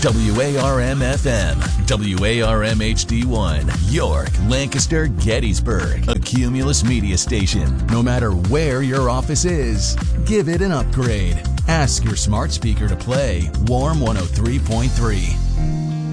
WARM-FM, WARM-HD1, York, Lancaster, Gettysburg, a Cumulus media station. No matter where your office is, give it an upgrade. Ask your smart speaker to play Warm 103.3.